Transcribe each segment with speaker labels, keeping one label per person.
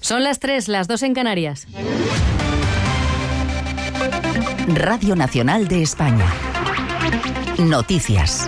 Speaker 1: Son las 3, las 2 en Canarias.
Speaker 2: Radio Nacional de España. Noticias.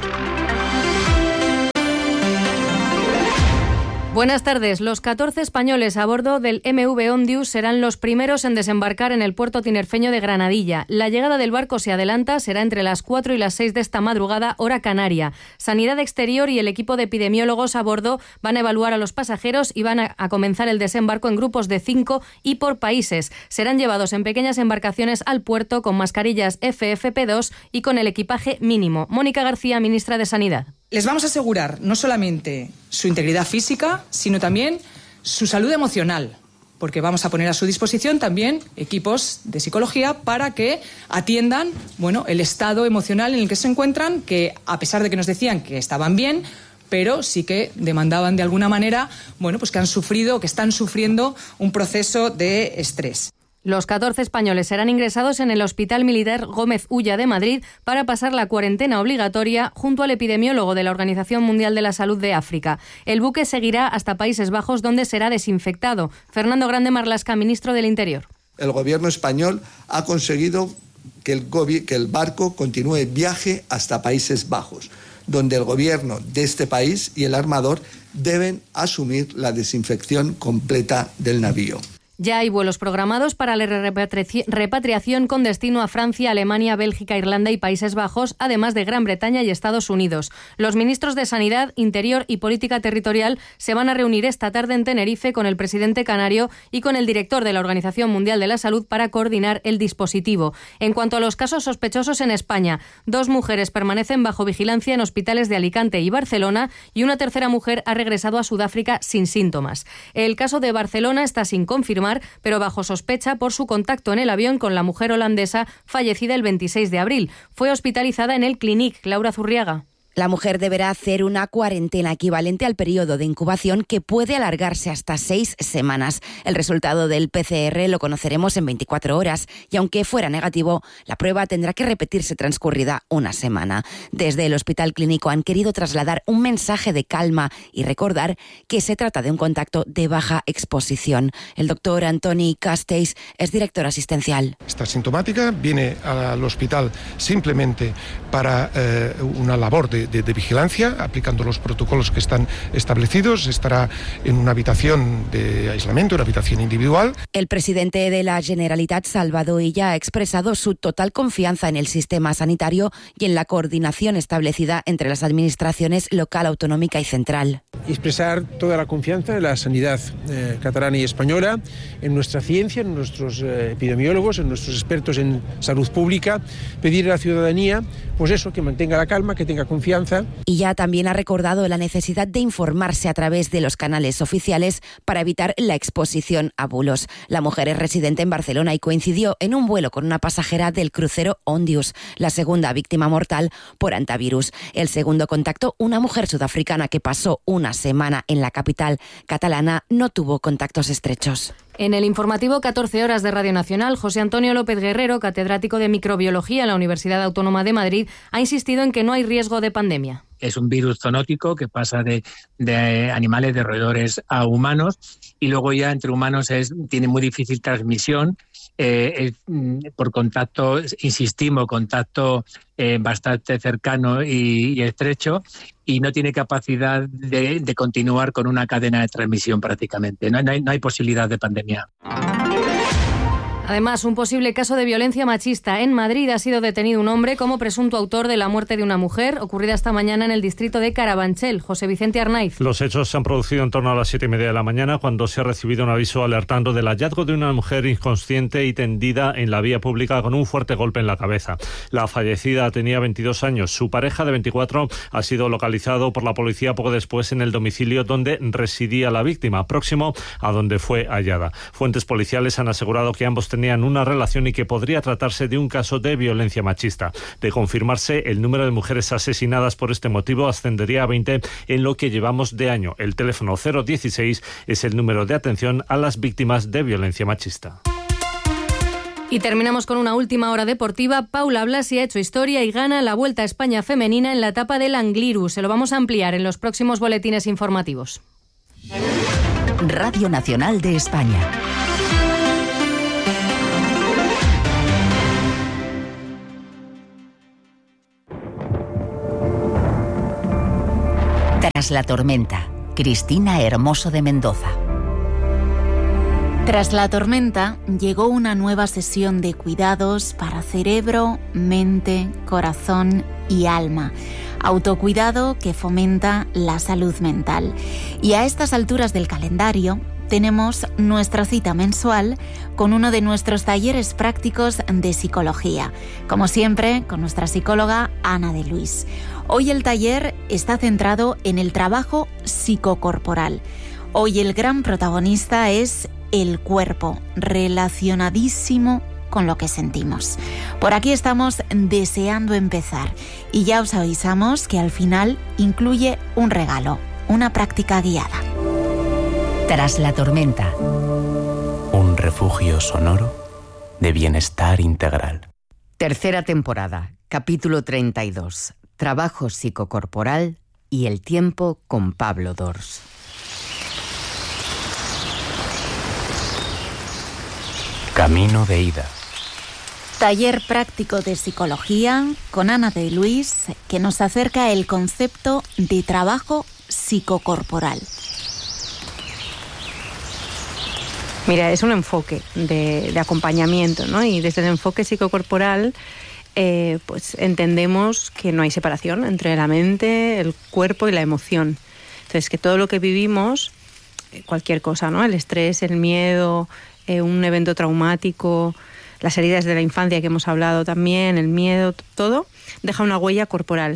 Speaker 1: Buenas tardes. Los 14 españoles a bordo del MV Ondius serán los primeros en desembarcar en el puerto tinerfeño de Granadilla. La llegada del barco se adelanta, será entre las 4 y las 6 de esta madrugada, hora canaria. Sanidad Exterior y el equipo de epidemiólogos a bordo van a evaluar a los pasajeros y van a comenzar el desembarco en grupos de 5 y por países. Serán llevados en pequeñas embarcaciones al puerto con mascarillas FFP2 y con el equipaje mínimo. Mónica García, ministra de Sanidad.
Speaker 3: Les vamos a asegurar no solamente su integridad física, sino también su salud emocional, porque vamos a poner a su disposición también equipos de psicología para que atiendan, el estado emocional en el que se encuentran, que a pesar de que nos decían que estaban bien, pero sí que demandaban de alguna manera, que han sufrido o que están sufriendo un proceso de estrés.
Speaker 1: Los 14 españoles serán ingresados en el Hospital Militar Gómez Ulla de Madrid para pasar la cuarentena obligatoria junto al epidemiólogo de la Organización Mundial de la Salud de África. El buque seguirá hasta Países Bajos, donde será desinfectado. Fernando Grande Marlaska, ministro del Interior.
Speaker 4: El gobierno español ha conseguido que el barco continúe viaje hasta Países Bajos, donde el gobierno de este país y el armador deben asumir la desinfección completa del navío.
Speaker 1: Ya hay vuelos programados para la repatriación con destino a Francia, Alemania, Bélgica, Irlanda y Países Bajos, además de Gran Bretaña y Estados Unidos. Los ministros de Sanidad, Interior y Política Territorial se van a reunir esta tarde en Tenerife con el presidente canario y con el director de la Organización Mundial de la Salud para coordinar el dispositivo. En cuanto a los casos sospechosos en España, 2 mujeres permanecen bajo vigilancia en hospitales de Alicante y Barcelona y una tercera mujer ha regresado a Sudáfrica sin síntomas. El caso de Barcelona está sin confirmar, pero bajo sospecha por su contacto en el avión con la mujer holandesa fallecida el 26 de abril. Fue hospitalizada en el Clinic. Laura Zurriaga.
Speaker 5: La mujer deberá hacer una cuarentena equivalente al periodo de incubación, que puede alargarse hasta 6 semanas. El resultado del PCR lo conoceremos en 24 horas y aunque fuera negativo, la prueba tendrá que repetirse transcurrida una semana. Desde el Hospital Clínico han querido trasladar un mensaje de calma y recordar que se trata de un contacto de baja exposición. El doctor Antoni Castells es director asistencial.
Speaker 6: Está sintomática, viene al hospital simplemente para una labor de vigilancia, aplicando los protocolos que están establecidos. Estará en una habitación de aislamiento, una habitación individual.
Speaker 5: El presidente de la Generalitat, Salvador Illa, ha expresado su total confianza en el sistema sanitario y en la coordinación establecida entre las administraciones local, autonómica y central.
Speaker 7: Expresar toda la confianza en la sanidad catalana y española, en nuestra ciencia, en nuestros epidemiólogos, en nuestros expertos en salud pública, pedir a la ciudadanía, que mantenga la calma, que tenga confianza.
Speaker 5: Y ya también ha recordado la necesidad de informarse a través de los canales oficiales para evitar la exposición a bulos. La mujer es residente en Barcelona y coincidió en un vuelo con una pasajera del crucero Ondius, la segunda víctima mortal por hantavirus. El segundo contacto, una mujer sudafricana que pasó una semana en la capital catalana, no tuvo contactos estrechos.
Speaker 1: En el informativo 14 horas de Radio Nacional, José Antonio López Guerrero, catedrático de microbiología en la Universidad Autónoma de Madrid, ha insistido en que no hay riesgo de pandemia.
Speaker 8: Es un virus zoonótico que pasa de animales, de roedores a humanos, y luego ya entre humanos tiene muy difícil transmisión por contacto, insistimos, contacto bastante cercano y estrecho, y no tiene capacidad de continuar con una cadena de transmisión prácticamente. No hay posibilidad de pandemia.
Speaker 1: Además, un posible caso de violencia machista. En Madrid ha sido detenido un hombre como presunto autor de la muerte de una mujer ocurrida esta mañana en el distrito de Carabanchel. José Vicente Arnaiz.
Speaker 9: Los hechos se han producido en torno a las 7:30 de la mañana, cuando se ha recibido un aviso alertando del hallazgo de una mujer inconsciente y tendida en la vía pública con un fuerte golpe en la cabeza. La fallecida tenía 22 años. Su pareja de 24 ha sido localizado por la policía poco después en el domicilio donde residía la víctima, próximo a donde fue hallada. Fuentes policiales han asegurado que ambos tenían una relación y que podría tratarse de un caso de violencia machista. De confirmarse, el número de mujeres asesinadas por este motivo ascendería a 20 en lo que llevamos de año. El teléfono 016 es el número de atención a las víctimas de violencia machista.
Speaker 1: Y terminamos con una última hora deportiva. Paula Blasi ha hecho historia y gana la Vuelta a España femenina en la etapa del Angliru. Se lo vamos a ampliar en los próximos boletines informativos.
Speaker 2: Radio Nacional de España. Tras la tormenta, Cristina Hermoso de Mendoza.
Speaker 10: Tras la tormenta, llegó una nueva sesión de cuidados para cerebro, mente, corazón y alma. Autocuidado que fomenta la salud mental. Y a estas alturas del calendario tenemos nuestra cita mensual con uno de nuestros talleres prácticos de psicología. Como siempre, con nuestra psicóloga Ana de Luis. Hoy el taller está centrado en el trabajo psicocorporal. Hoy el gran protagonista es el cuerpo, relacionadísimo con lo que sentimos. Por aquí estamos deseando empezar y ya os avisamos que al final incluye un regalo, una práctica guiada.
Speaker 2: Tras la tormenta.
Speaker 11: Un refugio sonoro de bienestar integral.
Speaker 2: Tercera temporada, capítulo 32. Trabajo psicocorporal y el tiempo con Pablo Dors.
Speaker 11: Camino de ida.
Speaker 10: Taller práctico de psicología con Ana de Luis, que nos acerca el concepto de trabajo psicocorporal.
Speaker 12: Mira, es un enfoque de acompañamiento, ¿no? Y desde el enfoque psicocorporal pues entendemos que no hay separación entre la mente, el cuerpo y la emoción. Entonces, que todo lo que vivimos, cualquier cosa, ¿no? El estrés, el miedo, un evento traumático, las heridas de la infancia que hemos hablado también, el miedo, todo deja una huella corporal.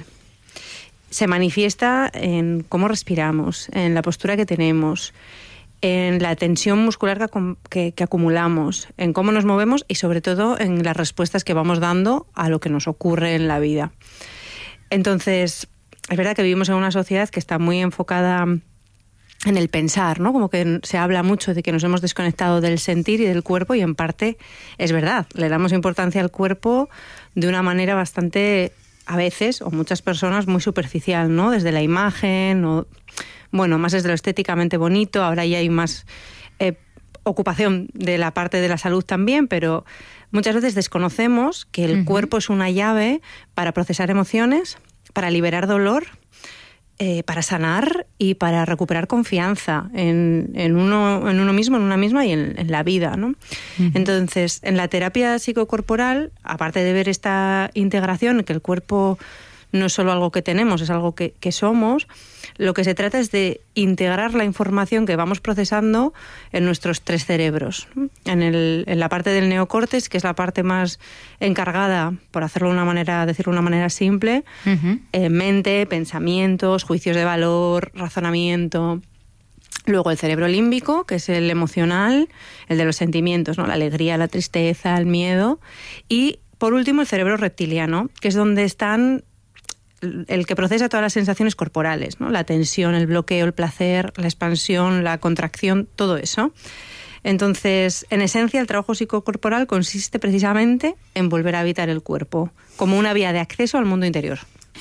Speaker 12: Se manifiesta en cómo respiramos, en la postura que tenemos, en la tensión muscular que acumulamos, en cómo nos movemos y sobre todo en las respuestas que vamos dando a lo que nos ocurre en la vida. Entonces, es verdad que vivimos en una sociedad que está muy enfocada en el pensar, ¿no? Como que se habla mucho de que nos hemos desconectado del sentir y del cuerpo, y en parte es verdad. Le damos importancia al cuerpo de una manera bastante, a veces, o muchas personas, muy superficial, ¿no? Desde la imagen, o bueno, más desde lo estéticamente bonito. Ahora ya hay más ocupación de la parte de la salud también, pero muchas veces desconocemos que el cuerpo es una llave para procesar emociones, para liberar dolor, para sanar y para recuperar confianza en uno mismo, en una misma y en la vida, ¿no? Entonces, en la terapia psicocorporal, aparte de ver esta integración, que el cuerpo no es solo algo que tenemos, es algo que somos, lo que se trata es de integrar la información que vamos procesando en nuestros tres cerebros. En la parte del neocórtex, que es la parte más encargada, por decirlo de una manera simple, mente, pensamientos, juicios de valor, razonamiento. Luego el cerebro límbico, que es el emocional, el de los sentimientos, ¿no? La alegría, la tristeza, el miedo. Y por último el cerebro reptiliano, que es donde están el que procesa todas las sensaciones corporales, ¿no? La tensión, el bloqueo, el placer, la expansión, la contracción, todo eso. Entonces, en esencia, el trabajo psicocorporal consiste precisamente en volver a habitar el cuerpo como una vía de acceso al mundo interior.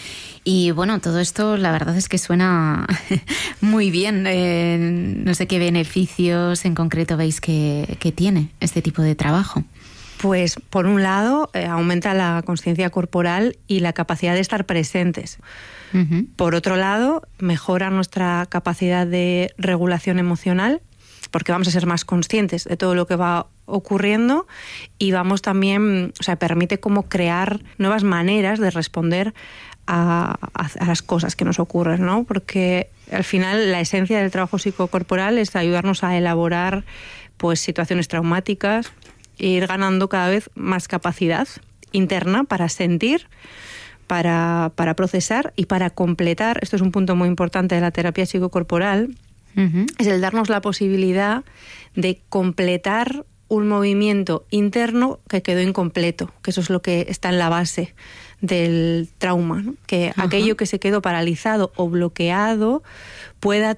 Speaker 10: Y bueno, todo esto la verdad es que suena muy bien. No sé qué beneficios en concreto veis que tiene este tipo de trabajo.
Speaker 12: Pues, por un lado, aumenta la consciencia corporal y la capacidad de estar presentes. Por otro lado, mejora nuestra capacidad de regulación emocional, porque vamos a ser más conscientes de todo lo que va ocurriendo y vamos también, permite como crear nuevas maneras de responder a las cosas que nos ocurren, ¿no? Porque al final la esencia del trabajo psicocorporal es ayudarnos a elaborar pues situaciones traumáticas, e ir ganando cada vez más capacidad interna para sentir, para procesar y para completar. Esto es un punto muy importante de la terapia psicocorporal, es el darnos la posibilidad de completar un movimiento interno que quedó incompleto, que eso es lo que está en la base del trauma, ¿no? Que aquello que se quedó paralizado o bloqueado pueda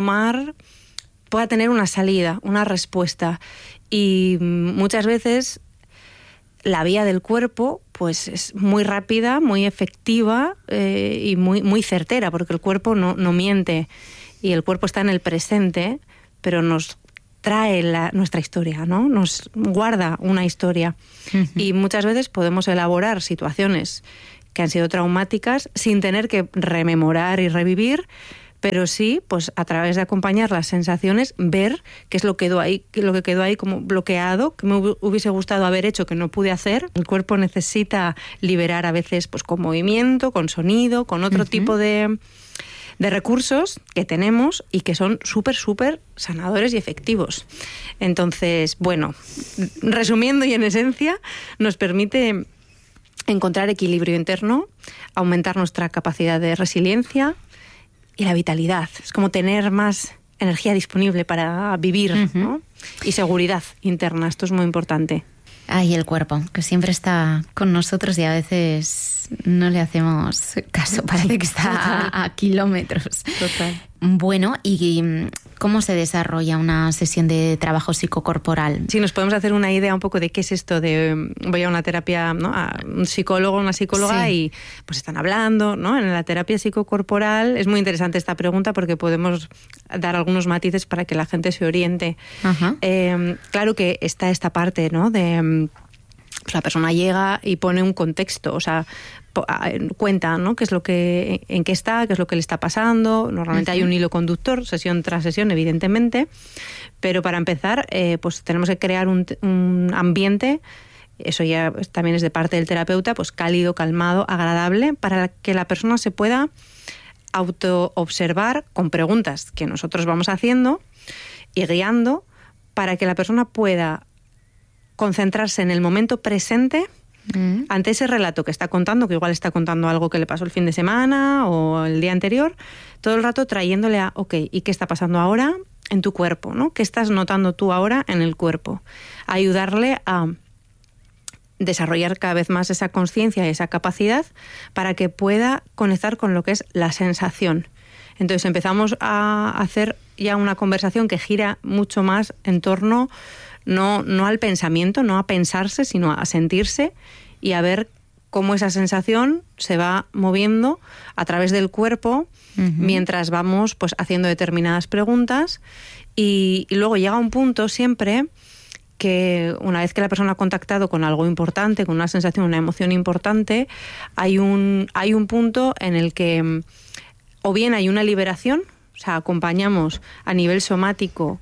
Speaker 12: tener una salida, una respuesta. Y muchas veces la vía del cuerpo pues es muy rápida, muy efectiva y muy certera, porque el cuerpo no miente y el cuerpo está en el presente, pero nos trae nuestra historia, ¿no? Nos guarda una historia. Y muchas veces podemos elaborar situaciones que han sido traumáticas sin tener que rememorar y revivir, pero sí, pues a través de acompañar las sensaciones, ver qué es lo que quedó ahí como bloqueado, que me hubiese gustado haber hecho, que no pude hacer. El cuerpo necesita liberar a veces pues con movimiento, con sonido, con otro tipo de recursos que tenemos y que son súper sanadores y efectivos. Entonces, bueno, resumiendo y en esencia, nos permite encontrar equilibrio interno, aumentar nuestra capacidad de resiliencia y la vitalidad. Es como tener más energía disponible para vivir, ¿no? Y seguridad interna, esto es muy importante.
Speaker 10: Ay, el cuerpo, que siempre está con nosotros y a veces no le hacemos caso, parece que está a kilómetros.
Speaker 12: Total.
Speaker 10: Bueno, ¿y cómo se desarrolla una sesión de trabajo psicocorporal?
Speaker 12: Sí, nos podemos hacer una idea un poco de qué es esto de voy a una terapia, ¿no? A un psicólogo, una psicóloga, sí, y pues están hablando, ¿no? En la terapia psicocorporal es muy interesante esta pregunta porque podemos dar algunos matices para que la gente se oriente. Claro que está esta parte, ¿no? De pues la persona llega y pone un contexto, o sea, cuenta, ¿no? Qué es lo que, en qué está, qué es lo que le está pasando. Normalmente hay un hilo conductor, sesión tras sesión, evidentemente, pero para empezar, pues tenemos que crear un ambiente, eso ya también es de parte del terapeuta, pues cálido, calmado, agradable, para que la persona se pueda autoobservar con preguntas que nosotros vamos haciendo y guiando para que la persona pueda concentrarse en el momento presente ante ese relato que está contando, que igual está contando algo que le pasó el fin de semana o el día anterior, todo el rato trayéndole a, ok, ¿y qué está pasando ahora en tu cuerpo, ¿no? ¿Qué estás notando tú ahora en el cuerpo? Ayudarle a desarrollar cada vez más esa conciencia y esa capacidad para que pueda conectar con lo que es la sensación. Entonces empezamos a hacer ya una conversación que gira mucho más en torno no al pensamiento, no a pensarse, sino a sentirse y a ver cómo esa sensación se va moviendo a través del cuerpo mientras vamos pues haciendo determinadas preguntas y luego llega un punto siempre que una vez que la persona ha contactado con algo importante, con una sensación, una emoción importante, hay un punto en el que o bien hay una liberación, o sea, acompañamos a nivel somático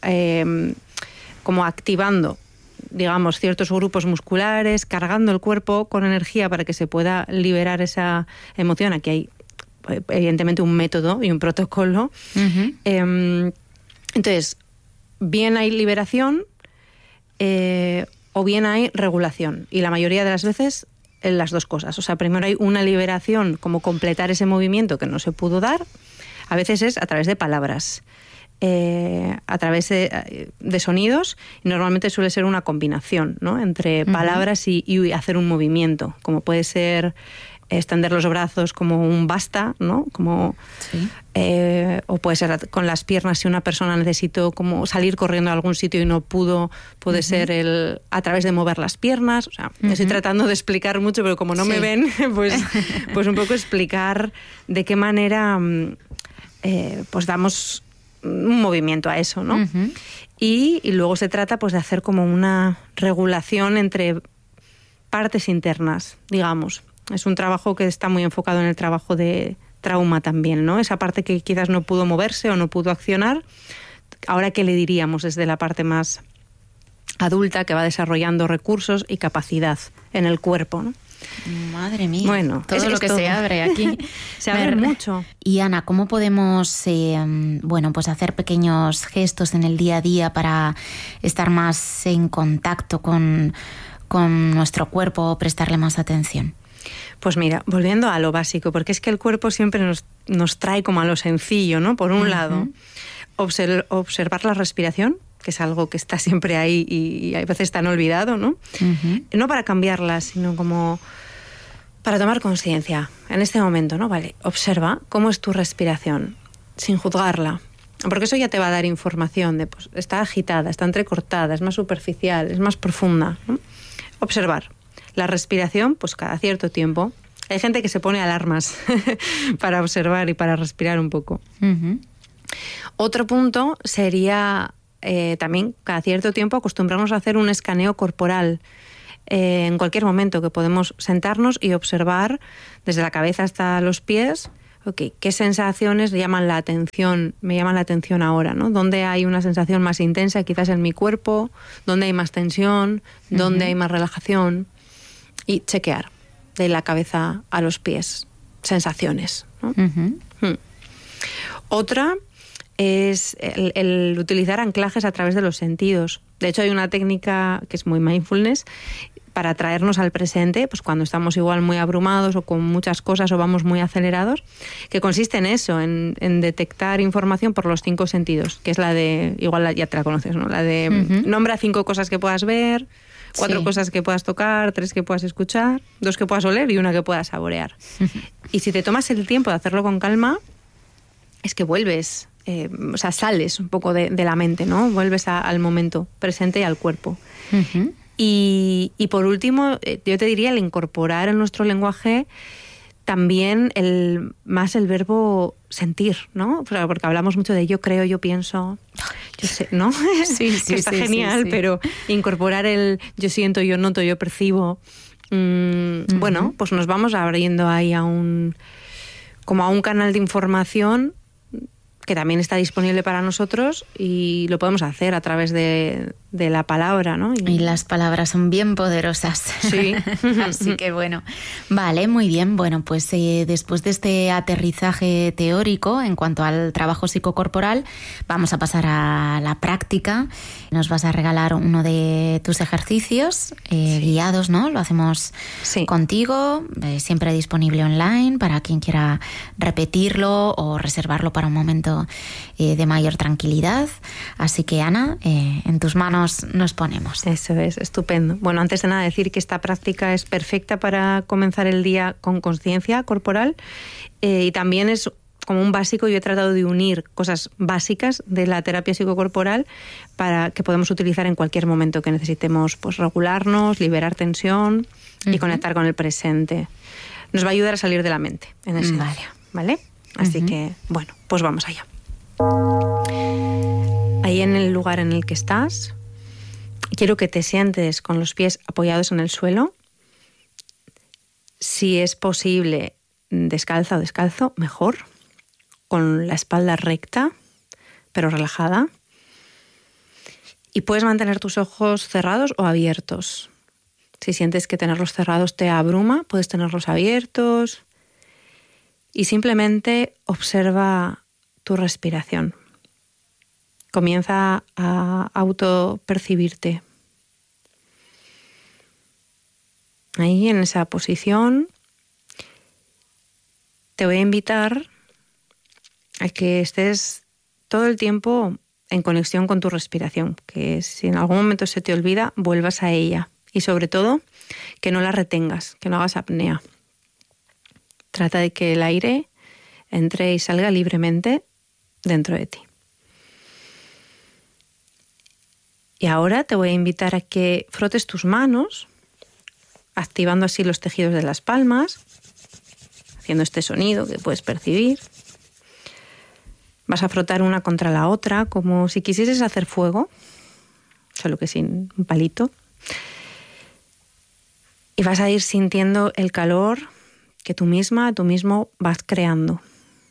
Speaker 12: como activando, digamos, ciertos grupos musculares, cargando el cuerpo con energía para que se pueda liberar esa emoción. Aquí hay, evidentemente, un método y un protocolo. Entonces, bien hay liberación o bien hay regulación. Y la mayoría de las veces, las dos cosas. O sea, primero hay una liberación, como completar ese movimiento que no se pudo dar. A veces es a través de palabras. A través de sonidos, y normalmente suele ser una combinación, ¿no? Entre palabras y hacer un movimiento, como puede ser extender los brazos como un basta, ¿no? Como, sí. O puede ser con las piernas si una persona necesitó como salir corriendo a algún sitio y no pudo, puede ser a través de mover las piernas. O sea, estoy tratando de explicar mucho, pero como no me ven, pues un poco explicar de qué manera pues damos un movimiento a eso, ¿no? Y luego se trata pues de hacer como una regulación entre partes internas, digamos. Es un trabajo que está muy enfocado en el trabajo de trauma también, ¿no? Esa parte que quizás no pudo moverse o no pudo accionar. Ahora, ¿qué le diríamos desde la parte más adulta que va desarrollando recursos y capacidad en el cuerpo, ¿no?
Speaker 10: Madre mía,
Speaker 12: bueno,
Speaker 10: todo lo que se abre aquí.
Speaker 12: Se abre mucho.
Speaker 10: Y Ana, ¿cómo podemos pues hacer pequeños gestos en el día a día para estar más en contacto con nuestro cuerpo o prestarle más atención?
Speaker 12: Pues mira, volviendo a lo básico, porque es que el cuerpo siempre nos trae como a lo sencillo, ¿no? Por un lado, observar la respiración, que es algo que está siempre ahí y a veces tan olvidado, ¿no? No para cambiarla, sino como para tomar conciencia en este momento, ¿no? Vale, observa cómo es tu respiración, sin juzgarla, porque eso ya te va a dar información de, pues, está agitada, está entrecortada, es más superficial, es más profunda, ¿no? Observar la respiración, pues cada cierto tiempo. Hay gente que se pone alarmas para observar y para respirar un poco. Otro punto sería también cada cierto tiempo acostumbrarnos a hacer un escaneo corporal. En cualquier momento que podemos sentarnos y observar desde la cabeza hasta los pies, qué sensaciones me llaman la atención ahora, ¿no? ¿Dónde hay una sensación más intensa quizás en mi cuerpo? ¿Dónde hay más tensión? ¿Dónde hay más relajación? Y chequear de la cabeza a los pies sensaciones, ¿no? Otra es el utilizar anclajes a través de los sentidos. De hecho, hay una técnica que es muy mindfulness para traernos al presente, pues cuando estamos igual muy abrumados o con muchas cosas o vamos muy acelerados, que consiste en eso, en detectar información por los 5 sentidos, que es la de, igual ya te la conoces, ¿no? La de nombra 5 cosas que puedas ver, 4 cosas que puedas tocar, 3 que puedas escuchar, 2 que puedas oler y 1 que puedas saborear. Y si te tomas el tiempo de hacerlo con calma, es que vuelves, sales un poco de la mente, ¿no? Vuelves al momento presente y al cuerpo. Y por último, yo te diría el incorporar en nuestro lenguaje también el verbo sentir, ¿no? Porque hablamos mucho de yo creo, yo pienso, yo sé, ¿no? Sí, que está genial, pero incorporar el yo siento, yo noto, yo percibo. Bueno, pues nos vamos abriendo ahí como a un canal de información que también está disponible para nosotros y lo podemos hacer a través de la palabra, ¿no?
Speaker 10: Y las palabras son bien poderosas.
Speaker 12: Sí.
Speaker 10: Así que bueno. Vale, muy bien. Bueno, pues después de este aterrizaje teórico en cuanto al trabajo psicocorporal, vamos a pasar a la práctica. Nos vas a regalar uno de tus ejercicios guiados, ¿no? Lo hacemos contigo, siempre disponible online para quien quiera repetirlo o reservarlo para un momento de mayor tranquilidad. Así que, Ana, en tus manos nos ponemos.
Speaker 12: Eso es, estupendo. Bueno, antes de nada decir que esta práctica es perfecta para comenzar el día con conciencia corporal y también es como un básico. Yo he tratado de unir cosas básicas de la terapia psicocorporal para que podamos utilizar en cualquier momento que necesitemos, pues, regularnos, liberar tensión y conectar con el presente. Nos va a ayudar a salir de la mente en esencia, ¿vale? Así que, bueno, pues vamos allá. Ahí en el lugar en el que estás, quiero que te sientes con los pies apoyados en el suelo. Si es posible, descalza o descalzo, mejor. Con la espalda recta, pero relajada. Y puedes mantener tus ojos cerrados o abiertos. Si sientes que tenerlos cerrados te abruma, puedes tenerlos abiertos. Y simplemente observa tu respiración. Comienza a autopercibirte. Ahí, en esa posición, te voy a invitar a que estés todo el tiempo en conexión con tu respiración, que si en algún momento se te olvida, vuelvas a ella. Y sobre todo, que no la retengas, que no hagas apnea. Trata de que el aire entre y salga libremente dentro de ti. Y ahora te voy a invitar a que frotes tus manos, activando así los tejidos de las palmas, haciendo este sonido que puedes percibir. Vas a frotar una contra la otra, como si quisieses hacer fuego, solo que sin un palito. Y vas a ir sintiendo el calor que tú misma, tú mismo vas creando.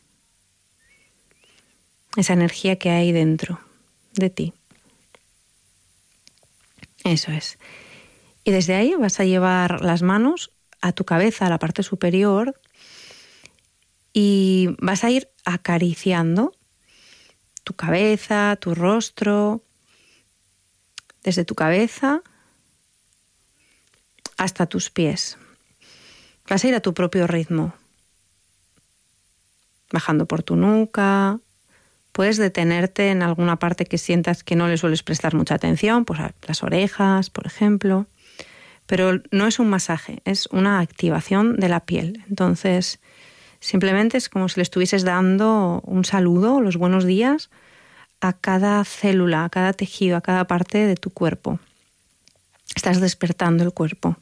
Speaker 12: Esa energía que hay dentro de ti. Eso es. Y desde ahí vas a llevar las manos a tu cabeza, a la parte superior, y vas a ir acariciando tu cabeza, tu rostro, desde tu cabeza hasta tus pies. Vas a ir a tu propio ritmo, bajando por tu nuca. Puedes detenerte en alguna parte que sientas que no le sueles prestar mucha atención, pues a las orejas, por ejemplo. Pero no es un masaje, es una activación de la piel. Entonces, simplemente es como si le estuvieses dando un saludo, los buenos días, a cada célula, a cada tejido, a cada parte de tu cuerpo. Estás despertando el cuerpo.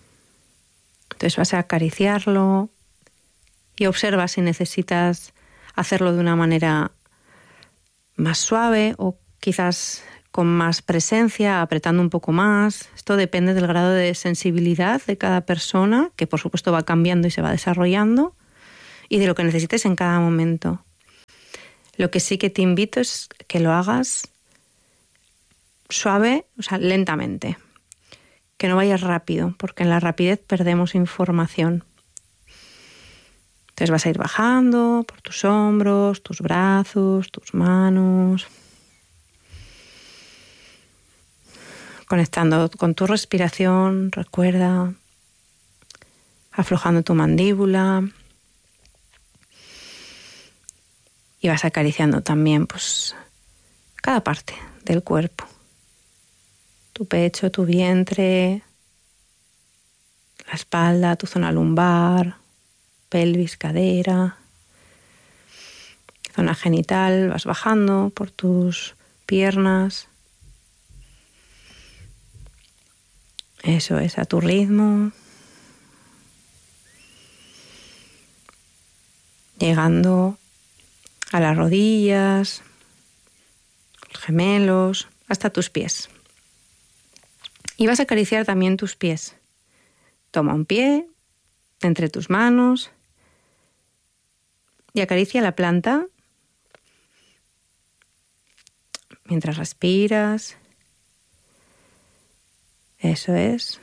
Speaker 12: Entonces vas a acariciarlo y observa si necesitas hacerlo de una manera más suave o quizás con más presencia, apretando un poco más. Esto depende del grado de sensibilidad de cada persona, que por supuesto va cambiando y se va desarrollando, y de lo que necesites en cada momento. Lo que sí que te invito es que lo hagas suave, o sea, lentamente. Que no vayas rápido, porque en la rapidez perdemos información. Entonces vas a ir bajando por tus hombros, tus brazos, tus manos, conectando con tu respiración, recuerda, aflojando tu mandíbula y vas acariciando también pues cada parte del cuerpo, tu pecho, tu vientre, la espalda, tu zona lumbar, pelvis, cadera, zona genital, vas bajando por tus piernas. Eso es, a tu ritmo. Llegando a las rodillas, los gemelos, hasta tus pies. Y vas a acariciar también tus pies. Toma un pie entre tus manos y acaricia la planta mientras respiras. Eso es.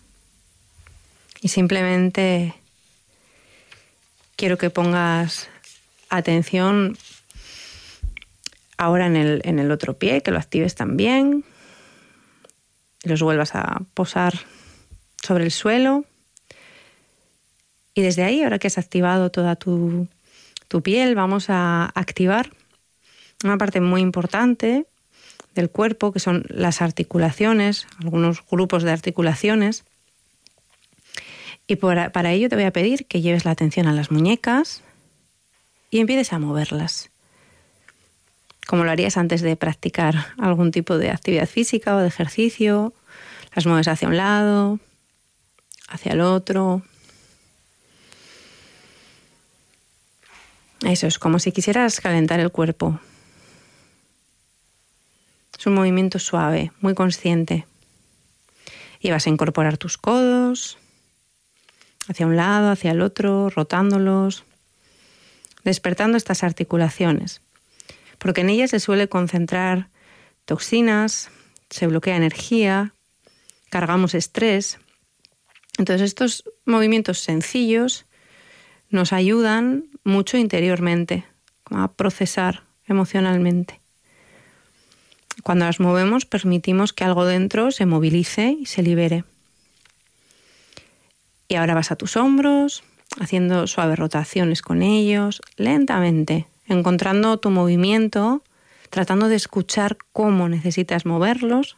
Speaker 12: Y simplemente quiero que pongas atención ahora en el otro pie, que lo actives también. Y los vuelvas a posar sobre el suelo. Y desde ahí, ahora que has activado toda tu piel, vamos a activar una parte muy importante del cuerpo, que son las articulaciones, algunos grupos de articulaciones. Y para ello te voy a pedir que lleves la atención a las muñecas y empieces a moverlas, como lo harías antes de practicar algún tipo de actividad física o de ejercicio. Las mueves hacia un lado, hacia el otro. Eso es como si quisieras calentar el cuerpo. Es un movimiento suave, muy consciente. Y vas a incorporar tus codos hacia un lado, hacia el otro, rotándolos, despertando estas articulaciones. Porque en ellas se suele concentrar toxinas, se bloquea energía, cargamos estrés. Entonces estos movimientos sencillos nos ayudan mucho interiormente, a procesar emocionalmente. Cuando las movemos permitimos que algo dentro se movilice y se libere. Y ahora vas a tus hombros, haciendo suaves rotaciones con ellos, lentamente, encontrando tu movimiento, tratando de escuchar cómo necesitas moverlos,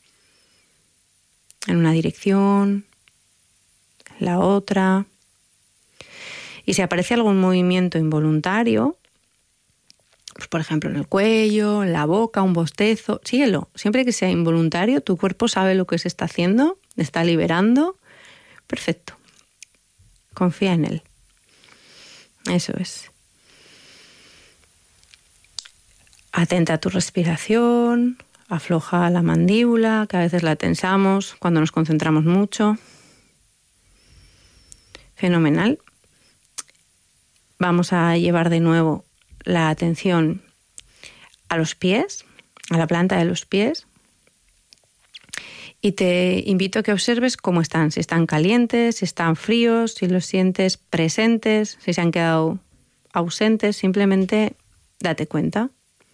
Speaker 12: en una dirección, en la otra. Y si aparece algún movimiento involuntario, pues por ejemplo en el cuello, en la boca, un bostezo, síguelo. Siempre que sea involuntario, tu cuerpo sabe lo que se está haciendo, está liberando. Perfecto. Confía en él. Eso es. Atenta a tu respiración, afloja la mandíbula, que a veces la tensamos cuando nos concentramos mucho. Fenomenal. Vamos a llevar de nuevo la atención a los pies, a la planta de los pies. Y te invito a que observes cómo están, si están calientes, si están fríos, si los sientes presentes, si se han quedado ausentes, simplemente date cuenta.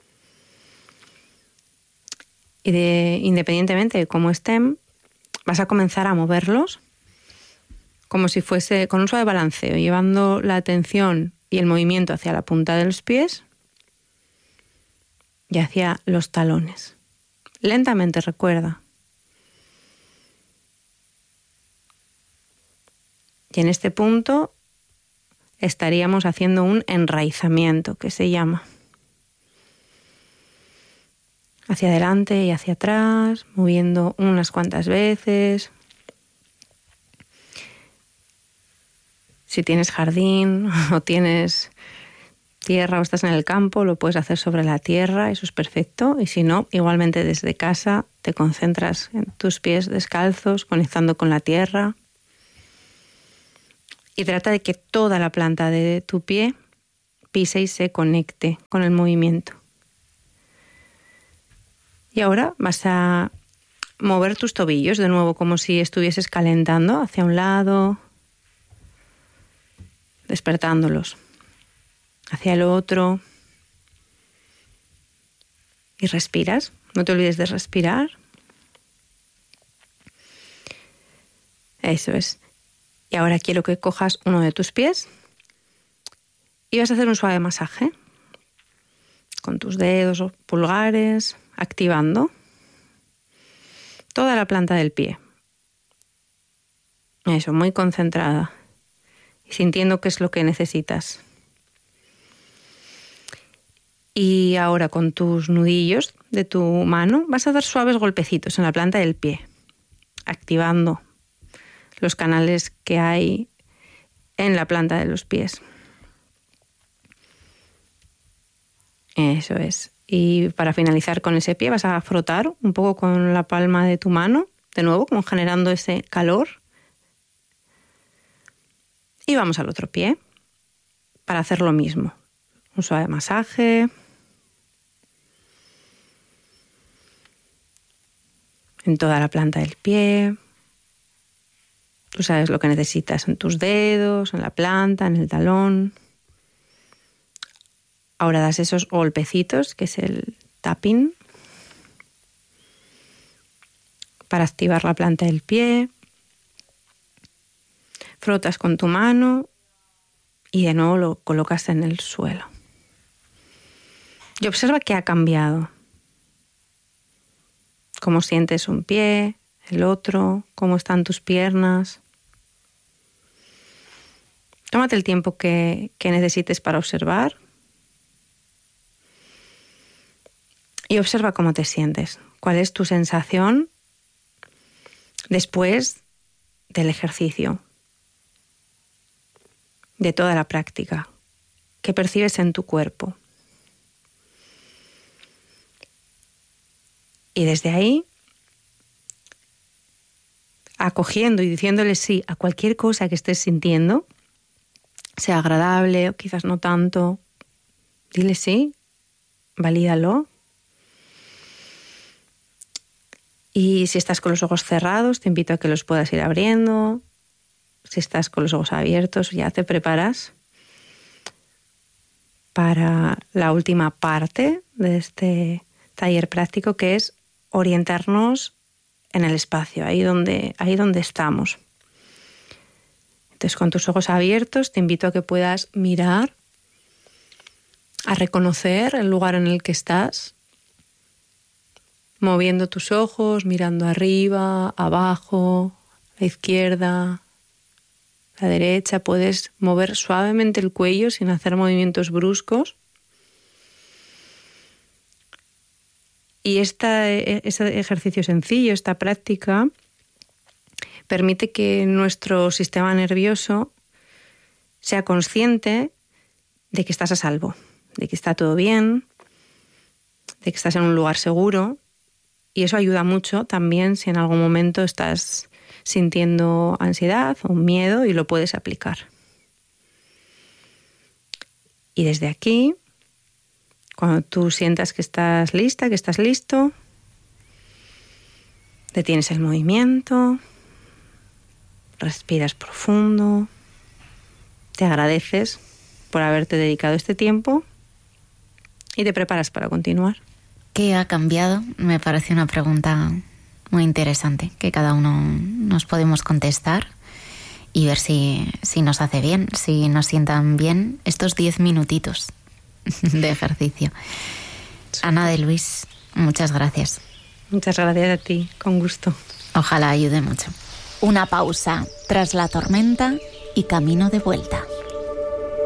Speaker 12: Y independientemente de cómo estén, vas a comenzar a moverlos como si fuese con un suave balanceo, llevando la atención y el movimiento hacia la punta de los pies y hacia los talones. Lentamente, recuerda. Y en este punto estaríamos haciendo un enraizamiento, que se llama. Hacia adelante y hacia atrás, moviendo unas cuantas veces. Si tienes jardín o tienes tierra o estás en el campo, lo puedes hacer sobre la tierra, eso es perfecto. Y si no, igualmente desde casa te concentras en tus pies descalzos, conectando con la tierra. Y trata de que toda la planta de tu pie pise y se conecte con el movimiento. Y ahora vas a mover tus tobillos de nuevo como si estuvieses calentando hacia un lado, despertándolos, hacia el otro. Y respiras, no te olvides de respirar. Eso es. Y ahora quiero que cojas uno de tus pies y vas a hacer un suave masaje con tus dedos o pulgares, activando toda la planta del pie. Eso, muy concentrada y sintiendo qué es lo que necesitas. Y ahora con tus nudillos de tu mano vas a dar suaves golpecitos en la planta del pie, activando los canales que hay en la planta de los pies. Eso es. Y para finalizar con ese pie vas a frotar un poco con la palma de tu mano, de nuevo, como generando ese calor. Y vamos al otro pie para hacer lo mismo. Un suave masaje. En toda la planta del pie. Tú sabes lo que necesitas en tus dedos, en la planta, en el talón. Ahora das esos golpecitos, que es el tapping, para activar la planta del pie. Frotas con tu mano y de nuevo lo colocas en el suelo. Y observa qué ha cambiado. Cómo sientes un pie, el otro, cómo están tus piernas. Tómate el tiempo que necesites para observar. Y observa cómo te sientes. ¿Cuál es tu sensación después del ejercicio? De toda la práctica. ¿Qué percibes en tu cuerpo? Y desde ahí, acogiendo y diciéndole sí a cualquier cosa que estés sintiendo, sea agradable o quizás no tanto, dile sí, valídalo. Y si estás con los ojos cerrados, te invito a que los puedas ir abriendo. Si estás con los ojos abiertos, ya te preparas para la última parte de este taller práctico, que es orientarnos en el espacio, ahí donde estamos. Entonces, con tus ojos abiertos, te invito a que puedas mirar, a reconocer el lugar en el que estás, moviendo tus ojos, mirando arriba, abajo, a la izquierda, a la derecha. Puedes mover suavemente el cuello sin hacer movimientos bruscos. Y ese ejercicio sencillo, esta práctica, permite que nuestro sistema nervioso sea consciente de que estás a salvo, de que está todo bien, de que estás en un lugar seguro. Y eso ayuda mucho también si en algún momento estás sintiendo ansiedad o miedo, y lo puedes aplicar. Y desde aquí, cuando tú sientas que estás lista, que estás listo, detienes el movimiento, respiras profundo, te agradeces por haberte dedicado este tiempo y te preparas para continuar.
Speaker 10: ¿Qué ha cambiado? Me parece una pregunta muy interesante, que cada uno nos podemos contestar y ver si nos hace bien, si nos sientan bien estos 10 minutitos de ejercicio. Ana de Luis, muchas gracias.
Speaker 12: Muchas gracias a ti, con gusto.
Speaker 10: Ojalá ayude mucho. Una pausa tras la tormenta y camino de vuelta.